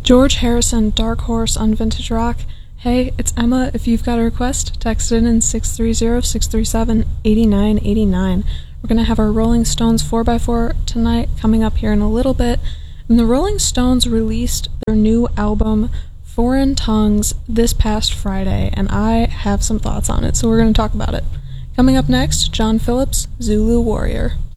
George Harrison, Dark Horse on Vintage Rock. Hey, it's Emma. If you've got a request, text it in 630-637-8989. We're going to have our Rolling Stones 4x4 tonight coming up here in a little bit. And the Rolling Stones released their new album, Foreign Tongues, this past Friday, and I have some thoughts on it, so we're going to talk about it. Coming up next, John Phillips, Zulu Warrior.